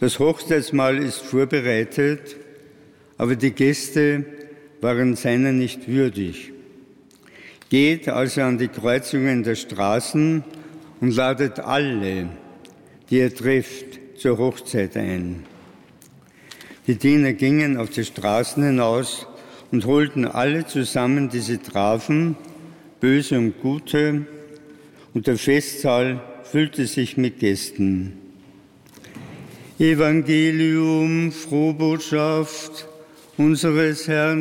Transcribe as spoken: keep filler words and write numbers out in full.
Das Hochzeitsmahl ist vorbereitet, aber die Gäste waren seiner nicht würdig. Geht also an die Kreuzungen der Straßen und ladet alle, die ihr trefft, zur Hochzeit ein. Die Diener gingen auf die Straßen hinaus und holten alle zusammen, die sie trafen, Böse und Gute, und der Festsaal füllte sich mit Gästen. Evangelium, Frohbotschaft unseres Herrn